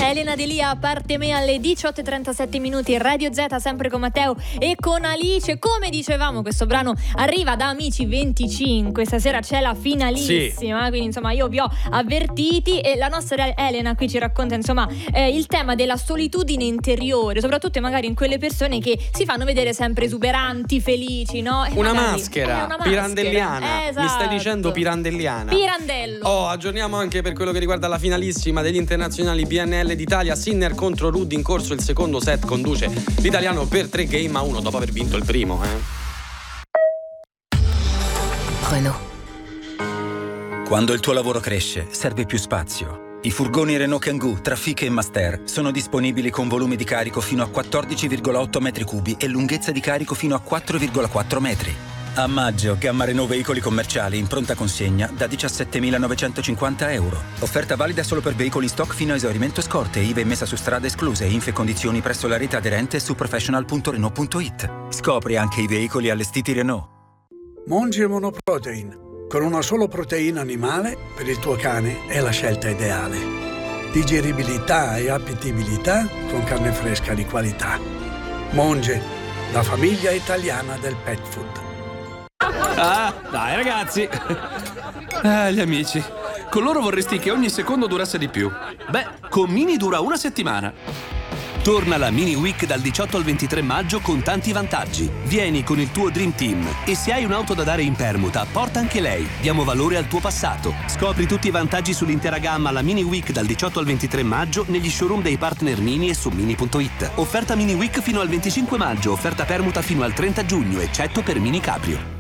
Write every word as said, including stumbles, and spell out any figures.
Elena Delia, a parte me, alle diciotto e trentasette minuti, Radio Z, sempre con Matteo e con Alice. Come dicevamo, questo brano arriva da Amici venticinque, stasera c'è la finalissima, sì. Quindi insomma io vi ho avvertiti e la nostra Elena qui ci racconta insomma eh, il tema della solitudine interiore, soprattutto magari in quelle persone che si fanno vedere sempre esuberanti, felici, no? E una, magari, maschera, eh, una maschera pirandelliana, esatto. Mi stai dicendo pirandelliana. Pirandello. Oh, aggiorniamo anche per quello che riguarda la finalissima degli internazionali B N L d'Italia. Sinner contro Rudd, in corso il secondo set, conduce l'italiano per tre game a uno dopo aver vinto il primo. eh. Renault. Quando il tuo lavoro cresce, serve più spazio. I furgoni Renault Kangoo, Trafic e Master sono disponibili con volumi di carico fino a quattordici virgola otto metri cubi e lunghezza di carico fino a quattro virgola quattro metri. A maggio, gamma Renault veicoli commerciali in pronta consegna da diciassettemilanovecentocinquanta euro. Offerta valida solo per veicoli in stock fino a esaurimento scorte, I V A e messa su strada escluse, info e condizioni presso la rete aderente su professional punto renault punto it. Scopri anche i veicoli allestiti Renault. Monge Monoprotein. Con una solo proteina animale, per il tuo cane è la scelta ideale. Digeribilità e appetibilità con carne fresca di qualità. Monge, la famiglia italiana del pet food. Ah, dai ragazzi. Ah, gli amici. Con loro vorresti che ogni secondo durasse di più. Beh, con Mini dura una settimana. Torna la Mini Week dal diciotto al ventitré maggio con tanti vantaggi. Vieni con il tuo Dream Team e se hai un'auto da dare in permuta, porta anche lei. Diamo valore al tuo passato. Scopri tutti i vantaggi sull'intera gamma alla Mini Week dal diciotto al ventitré maggio negli showroom dei partner Mini e su mini punto it. Offerta Mini Week fino al venticinque maggio, offerta permuta fino al trenta giugno, eccetto per Mini Caprio.